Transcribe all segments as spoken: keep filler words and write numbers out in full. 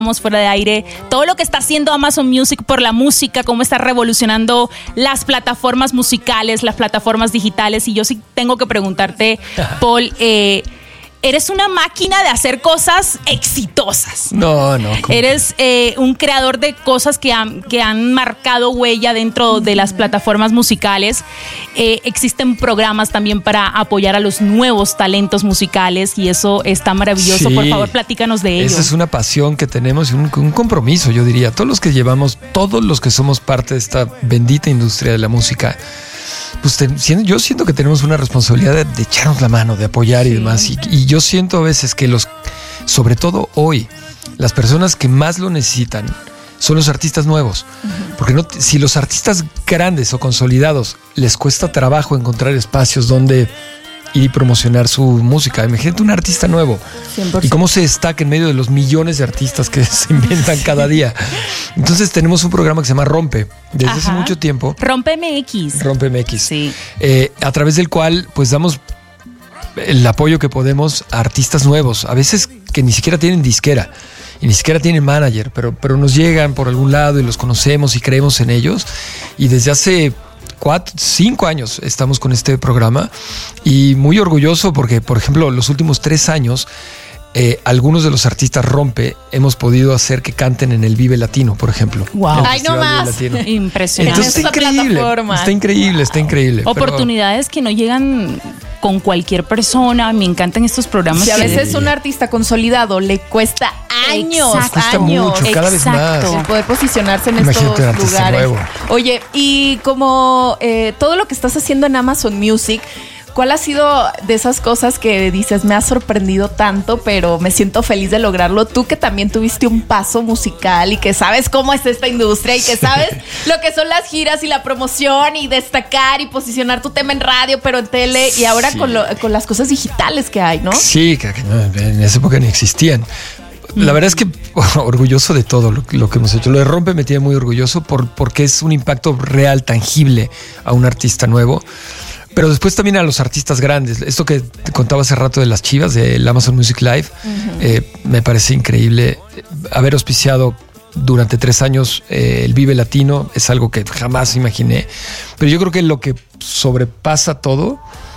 fuera de aire, todo lo que está haciendo Amazon Music por la música, cómo está revolucionando las plataformas musicales, las plataformas digitales. Y yo sí tengo que preguntarte, Paul, eh, eres una máquina de hacer cosas exitosas. No, no. Eres eh, un creador de cosas que han, que han marcado huella dentro de las plataformas musicales. Eh, existen programas también para apoyar a los nuevos talentos musicales y eso está maravilloso. Sí, por favor, platícanos de ello. Esa es una pasión que tenemos y un, un compromiso, yo diría. Todos los que llevamos, todos los que somos parte de esta bendita industria de la música, pues te, yo siento que tenemos una responsabilidad de, de echarnos la mano, de apoyar y sí. demás. Y, y yo siento a veces que los, sobre todo hoy, las personas que más lo necesitan son los artistas nuevos. Uh-huh. Porque no, si los artistas grandes o consolidados les cuesta trabajo encontrar espacios donde ir y promocionar su música, imagínate un artista nuevo cien por ciento. Y cómo se destaca en medio de los millones de artistas que se inventan cada día. Entonces tenemos un programa que se llama Rompe desde Ajá. hace mucho tiempo. Rompe M X. Rompe M X. Sí. Eh, a través del cual pues damos el apoyo que podemos a artistas nuevos, a veces que ni siquiera tienen disquera y ni siquiera tienen manager, pero, pero nos llegan por algún lado y los conocemos y creemos en ellos. Y desde hace Cuatro, cinco años estamos con este programa y muy orgulloso porque, por ejemplo, los últimos tres años eh, algunos de los artistas Rompe hemos podido hacer que canten en el Vive Latino, por ejemplo. Wow. Ay, no más. Impresionante. Entonces está increíble, está increíble, wow. está increíble. Oportunidades pero... que no llegan con cualquier persona. Me encantan estos programas. Si a veces sí. un artista consolidado le cuesta años, Exacto. cuesta años. mucho, cada Exacto. vez más. El poder posicionarse en Imagínate estos lugares. Nuevo. Oye, y como eh, todo lo que estás haciendo en Amazon Music, ¿cuál ha sido de esas cosas que dices, me ha sorprendido tanto, pero me siento feliz de lograrlo? Tú que también tuviste un paso musical y que sabes cómo es esta industria y que sabes sí. lo que son las giras y la promoción y destacar y posicionar tu tema en radio, pero en tele y ahora sí. con, lo, con las cosas digitales que hay, ¿no? Sí, que en esa época ni existían. La verdad es que bueno, orgulloso de todo lo, lo que hemos hecho. Lo de Rompe me tiene muy orgulloso por, porque es un impacto real, tangible a un artista nuevo. Pero después también a los artistas grandes. Esto que te contaba hace rato de las Chivas, del Amazon Music Live, uh-huh. eh, me parece increíble. Haber auspiciado durante tres años eh, el Vive Latino es algo que jamás imaginé. Pero yo creo que lo que sobrepasa todo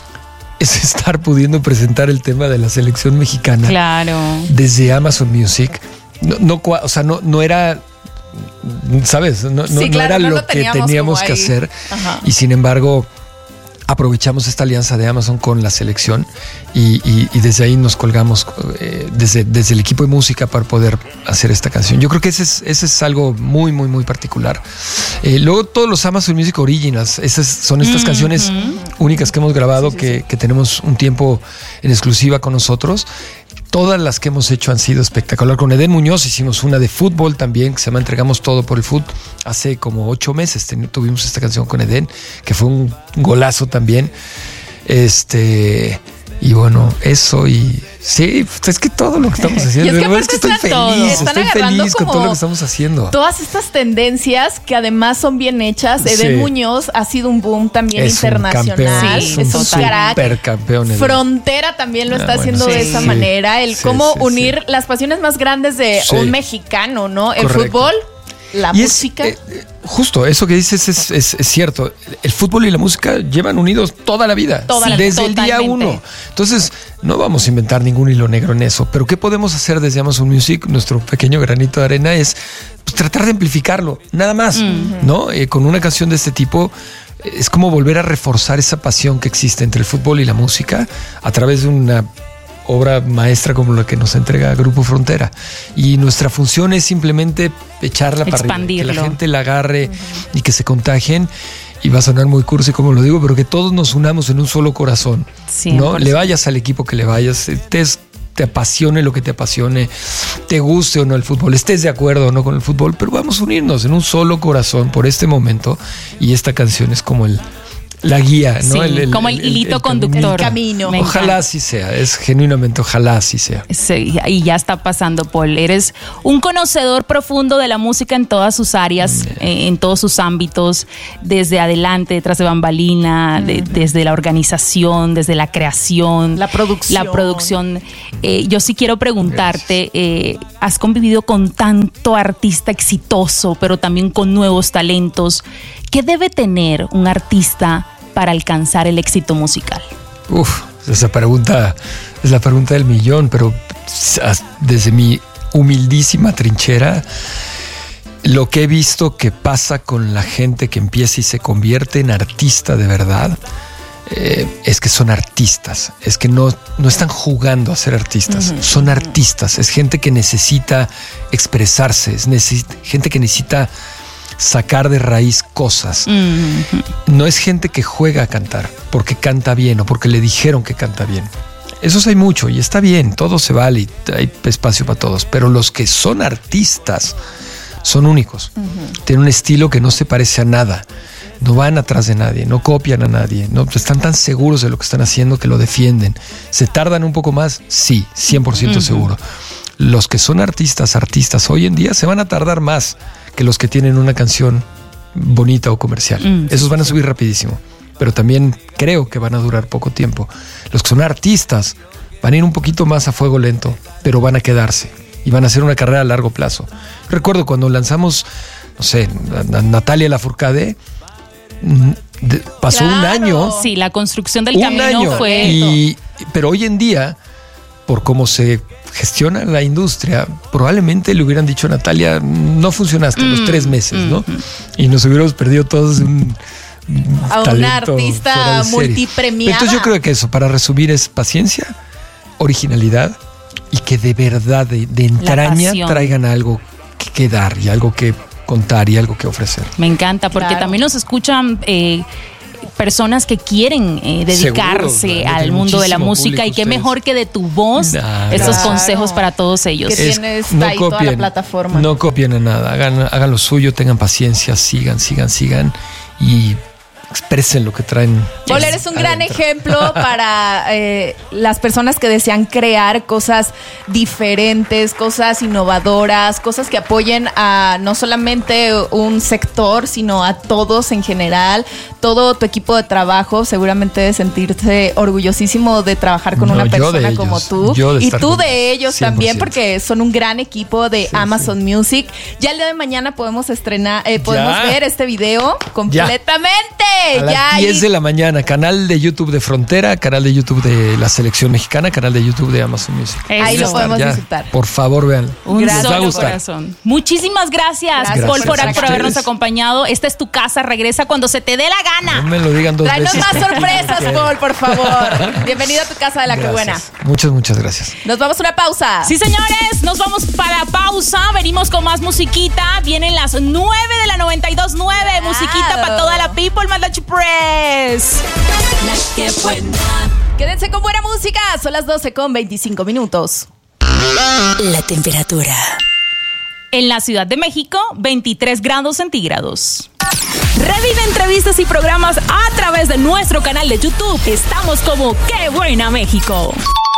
es estar pudiendo presentar el tema de la selección mexicana. Claro. Desde Amazon Music. No, no, o sea, no, no era... ¿Sabes? No, no, sí, claro, no era no lo, lo que teníamos que hacer. Ajá. Y sin embargo... aprovechamos esta alianza de Amazon con la selección y, y, y desde ahí nos colgamos eh, desde, desde el equipo de música para poder hacer esta canción. Yo creo que ese es, ese es algo muy, muy, muy particular. Eh, luego todos los Amazon Music Originals, esas son estas mm-hmm. canciones únicas que hemos grabado, sí, sí, que, sí. que tenemos un tiempo en exclusiva con nosotros. Todas las que hemos hecho han sido espectaculares. Con Edén Muñoz hicimos una de fútbol también, que se llama Entregamos Todo por el Fútbol. Hace como ocho meses ten, tuvimos esta canción con Edén, que fue un golazo también. Este... Y bueno, eso y... Sí, es que todo lo que estamos haciendo. Y es que, la es que estoy feliz, Están estoy feliz con todo lo que estamos haciendo. Todas estas tendencias que además son bien hechas. Edén sí. Muñoz ha sido un boom también es internacional. Un campeón, sí, es un, un super campeón. Edén. Frontera también lo está ah, bueno, haciendo sí, de esa sí, manera. El sí, cómo sí, unir sí. las pasiones más grandes de sí. un mexicano, ¿no? El Correcto. fútbol, la y música. Es, eh, justo, eso que dices es, es, es cierto. El fútbol y la música llevan unidos toda la vida. Toda la, desde totalmente. el día uno. Entonces, no vamos a inventar ningún hilo negro en eso. Pero ¿qué podemos hacer desde Amazon Music? Nuestro pequeño granito de arena es pues, tratar de amplificarlo. Nada más, uh-huh. ¿no? Eh, con una canción de este tipo es como volver a reforzar esa pasión que existe entre el fútbol y la música a través de una obra maestra como la que nos entrega Grupo Frontera. Y nuestra función es simplemente echarla para arriba, que la gente la agarre uh-huh. y que se contagien. Y va a sonar muy cursi como lo digo, pero que todos nos unamos en un solo corazón. cien por ciento. ¿No? Le vayas al equipo que le vayas, te, te apasione lo que te apasione, te guste o no el fútbol, estés de acuerdo o no con el fútbol, pero vamos a unirnos en un solo corazón por este momento. Y esta canción es como el la guía, ¿no? Sí, el, el, como el, el hilito el, el conductor. El camino. Me ojalá así sea, es genuinamente, ojalá así sea. Sí, y ya está pasando, Paul. Eres un conocedor profundo de la música en todas sus áreas, yeah. eh, en todos sus ámbitos, desde adelante, detrás de bambalina, mm. de, desde la organización, desde la creación, la producción. La producción. Eh, yo sí quiero preguntarte, eh, has convivido con tanto artista exitoso, pero también con nuevos talentos. ¿Qué debe tener un artista para alcanzar el éxito musical? Uf, esa pregunta es la pregunta del millón, pero desde mi humildísima trinchera, lo que he visto que pasa con la gente que empieza y se convierte en artista de verdad, eh, es que son artistas, es que no, no están jugando a ser artistas, uh-huh. son artistas, es gente que necesita expresarse, es necesit- gente que necesita sacar de raíz cosas. Mm-hmm. No es gente que juega a cantar porque canta bien o porque le dijeron que canta bien. Esos hay mucho y está bien, todo se vale y hay espacio para todos, pero los que son artistas son únicos. Uh-huh. Tienen un estilo que no se parece a nada, no van atrás de nadie, no copian a nadie, no están tan seguros de lo que están haciendo que lo defienden. ¿Se tardan un poco más? Sí, cien por ciento uh-huh. seguro. Los que son artistas, artistas hoy en día se van a tardar más que los que tienen una canción bonita o comercial. Mm, Esos van a subir rapidísimo, pero también creo que van a durar poco tiempo. Los que son artistas van a ir un poquito más a fuego lento, pero van a quedarse y van a hacer una carrera a largo plazo. Recuerdo cuando lanzamos, no sé, a Natalia Lafourcade, de, pasó claro. un año. Sí, la construcción del un camino año, fue... Y, pero hoy en día, por cómo se gestiona la industria, probablemente le hubieran dicho a Natalia, no funcionaste mm, los tres meses, mm, ¿no? Mm. Y nos hubiéramos perdido todos un, un a una artista multipremiada. Entonces yo creo que eso, para resumir, es paciencia, originalidad y que de verdad, de, de entraña, traigan algo que, que dar y algo que contar y algo que ofrecer. Me encanta, porque claro. también nos escuchan... Eh, personas que quieren eh, dedicarse Seguro, al mundo de la música y qué ustedes. Mejor que de tu voz nah, estos claro. consejos para todos ellos. Que es, tienes no ahí copien, toda la plataforma. No copien a nada, hagan, hagan lo suyo, tengan paciencia, sigan, sigan, sigan y expresen lo que traen. Paul, eres un gran ejemplo para eh, las personas que desean crear cosas diferentes, cosas innovadoras, cosas que apoyen a no solamente un sector, sino a todos en general. Todo tu equipo de trabajo seguramente debe sentirse orgullosísimo de trabajar con no, una persona ellos, como tú. Y tú de ellos cien por ciento. También, porque son un gran equipo de sí, Amazon sí. Music. Ya el día de mañana podemos estrenar, eh, podemos ya. ver este video completamente. Ya. A las ya diez de la mañana, canal de YouTube de Frontera, canal de YouTube de la Selección Mexicana, canal de YouTube de Amazon Music. Ahí lo podemos ya. disfrutar. Por favor, vean. Un solo corazón. Muchísimas gracias, gracias. Paul, por, por habernos acompañado. Esta es tu casa, regresa cuando se te dé la gana. No me lo digan dos Tráenos veces. más sorpresas, Paul, por favor. Bienvenido a tu casa de la gracias. Que buena. Muchas, muchas gracias. Nos vamos a una pausa. Sí, señores, nos vamos para pausa. Venimos con más musiquita. Vienen las nueve de la noventa y dos punto nueve. Claro. Musiquita para toda la people, Mandachi Press. La que buena. Quédense con buena música. Son las doce con veinticinco minutos. La temperatura. En la Ciudad de México, veintitrés grados centígrados. Revive entrevistas y programas a través de nuestro canal de YouTube. Estamos como ¡Qué buena México!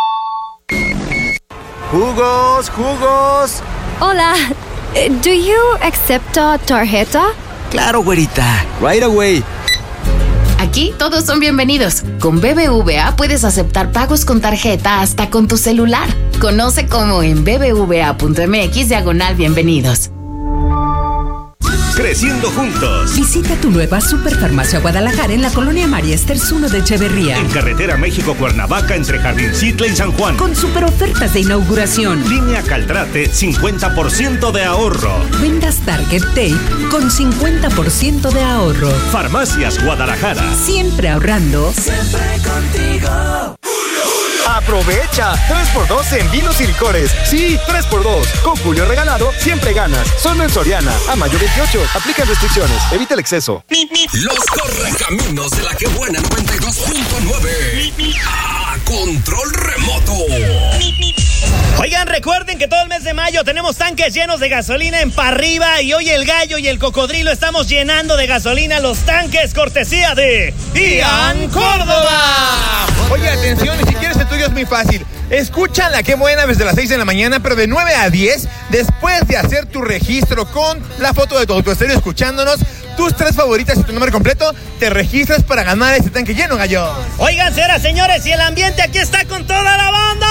¡Jugos, jugos! Hola, ¿do you accept a tarjeta? Claro, güerita. Right away. Aquí todos son bienvenidos. Con B B V A puedes aceptar pagos con tarjeta hasta con tu celular. Conoce cómo en bbva.mx diagonal bienvenidos. Creciendo juntos. Visita tu nueva Superfarmacia Guadalajara en la colonia María Esters uno de Echeverría. En carretera México-Cuernavaca entre Jardincitla y San Juan. Con super ofertas de inauguración. Línea Caltrate, cincuenta por ciento de ahorro. Vendas Target Tape con cincuenta por ciento de ahorro. Farmacias Guadalajara. Siempre ahorrando. Siempre contigo. Aprovecha tres por dos en vinos y licores. Sí, tres por dos. Con Julio regalado, siempre ganas. Solo en Soriana. A mayo veintiocho. Aplican restricciones. Evita el exceso. Los correcaminos de la que buena noventa y dos punto nueve. A control remoto. Oigan, recuerden que todo el mes de mayo tenemos tanques llenos de gasolina en Pa' Arriba y hoy el Gallo y el Cocodrilo estamos llenando de gasolina los tanques cortesía de Ian Córdoba. Oye, atención, y si quieres el tuyo es muy fácil. Escucha La Qué Buena desde las seis de la mañana, pero de nueve a diez, después de hacer tu registro con la foto de tu autoestéreo escuchándonos, tus tres favoritas y tu nombre completo, te registras para ganar ese tanque lleno, Gallo. Oigan, señoras, señores, y el ambiente aquí está con toda la banda.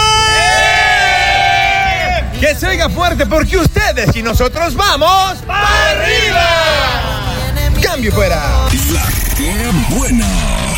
¡Eh! Que se oiga fuerte porque ustedes y nosotros vamos ¡para arriba! Cambio fuera. La Qué Buena.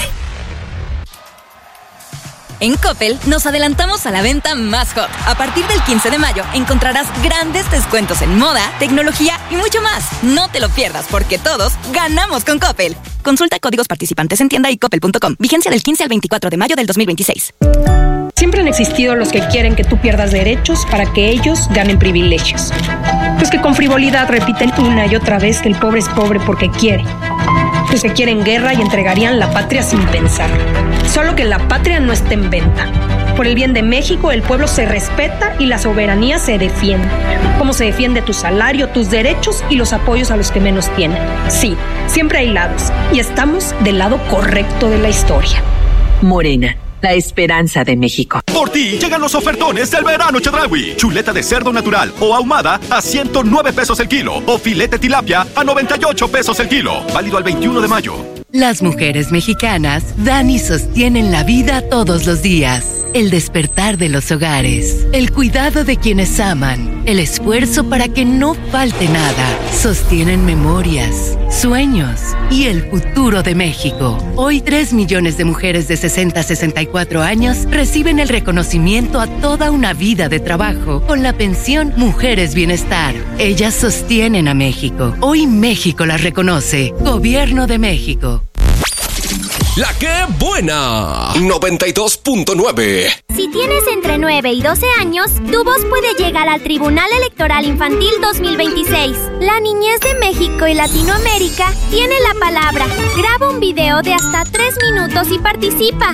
En Coppel nos adelantamos a la venta más hot. A partir del quince de mayo encontrarás grandes descuentos en moda, tecnología y mucho más. No te lo pierdas porque todos ganamos con Coppel. Consulta códigos participantes en tienda y coppel punto com. Vigencia del quince al veinticuatro de mayo del dos mil veintiséis. Siempre han existido los que quieren que tú pierdas derechos para que ellos ganen privilegios. Los que con frivolidad repiten una y otra vez que el pobre es pobre porque quiere. Los que quieren guerra y entregarían la patria sin pensar. Solo que la patria no está en venta. Por el bien de México, el pueblo se respeta y la soberanía se defiende. Como se defiende tu salario, tus derechos y los apoyos a los que menos tienen. Sí, siempre hay lados. Y estamos del lado correcto de la historia. Morena, la esperanza de México. Por ti llegan los ofertones del verano Chedraui. Chuleta de cerdo natural o ahumada a ciento nueve pesos el kilo. O filete tilapia a noventa y ocho pesos el kilo. Válido al veintiuno de mayo. Las mujeres mexicanas dan y sostienen la vida todos los días. El despertar de los hogares, el cuidado de quienes aman, el esfuerzo para que no falte nada. Sostienen memorias, sueños y el futuro de México. Hoy tres millones de mujeres de sesenta a sesenta y cuatro años reciben el reconocimiento a toda una vida de trabajo con la pensión Mujeres Bienestar. Ellas sostienen a México. Hoy México las reconoce. Gobierno de México. La Qué Buena. noventa y dos punto nueve. Si tienes entre nueve y doce años, tu voz puede llegar al Tribunal Electoral Infantil dos mil veintiséis. La niñez de México y Latinoamérica tiene la palabra. Graba un video de hasta tres minutos y participa.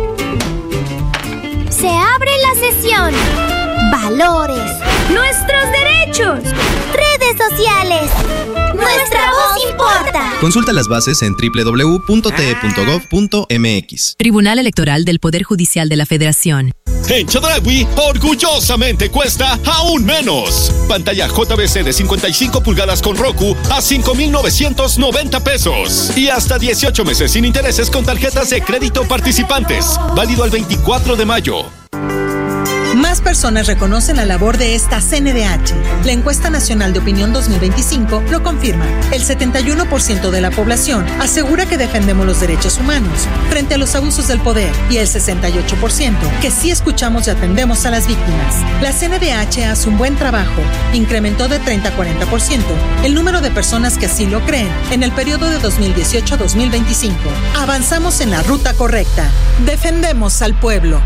Se abre la sesión. Valores. Nuestros derechos. Redes sociales. Nuestra voz importa. Consulta las bases en doble u doble u doble u punto t e punto gov punto m x. Tribunal Electoral del Poder Judicial de la Federación. En Chedraui, orgullosamente cuesta aún menos. Pantalla J V C de cincuenta y cinco pulgadas con Roku a cinco mil novecientos noventa pesos. Y hasta dieciocho meses sin intereses con tarjetas de crédito participantes. Válido al veinticuatro de mayo. Más personas reconocen la labor de esta C N D H. La encuesta nacional de opinión dos mil veinticinco lo confirma. El setenta y uno por ciento de la población asegura que defendemos los derechos humanos frente a los abusos del poder y el sesenta y ocho por ciento que sí escuchamos y atendemos a las víctimas. La C N D H hace un buen trabajo. Incrementó de treinta a cuarenta por ciento el número de personas que así lo creen en el periodo de dos mil dieciocho a dos mil veinticinco. Avanzamos en la ruta correcta. Defendemos al pueblo.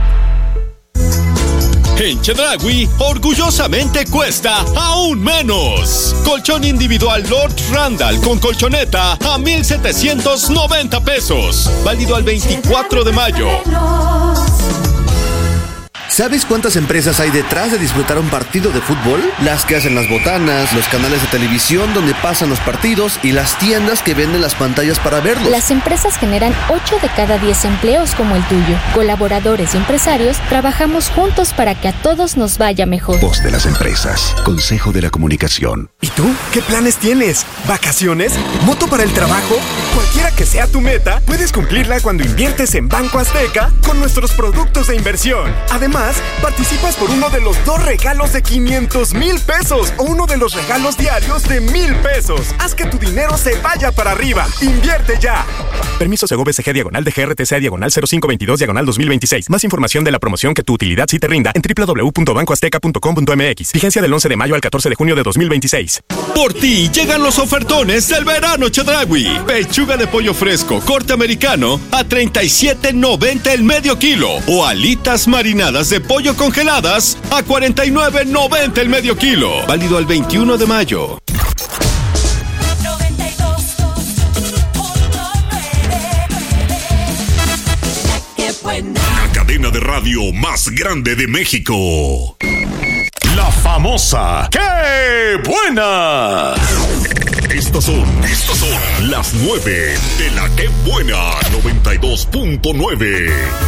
En Chedraui, orgullosamente cuesta aún menos. Colchón individual Lord Randall con colchoneta a mil setecientos noventa pesos. Válido al veinticuatro de mayo. ¿Sabes cuántas empresas hay detrás de disfrutar un partido de fútbol? Las que hacen las botanas, los canales de televisión donde pasan los partidos y las tiendas que venden las pantallas para verlos. Las empresas generan ocho de cada diez empleos como el tuyo. Colaboradores y empresarios trabajamos juntos para que a todos nos vaya mejor. Voz de las empresas. Consejo de la Comunicación. ¿Y tú? ¿Qué planes tienes? ¿Vacaciones? ¿Moto para el trabajo? Cualquiera que sea tu meta, puedes cumplirla cuando inviertes en Banco Azteca con nuestros productos de inversión. Además, participas por uno de los dos regalos de quinientos mil pesos o uno de los regalos diarios de mil pesos. Haz que tu dinero se vaya para arriba. Invierte ya. Permiso Segov S G diagonal de G R T C diagonal cero cinco veintidós diagonal dos mil veintiséis. Más información de la promoción que tu utilidad sí te rinda en doble u doble u doble u punto banco azteca punto com punto m x. Vigencia del once de mayo al catorce de junio de dos mil veintiséis. Por ti llegan los ofertones del verano Chedraui. Pechuga de pollo fresco corte americano a treinta y siete noventa el medio kilo o alitas marinadas de pollo congeladas a cuarenta y nueve noventa el medio kilo. Válido al veintiuno de mayo. La cadena de radio más grande de México. La famosa ¡Qué buena! Estas son, estas son las nueve de la ¡Qué buena! noventa y dos punto nueve.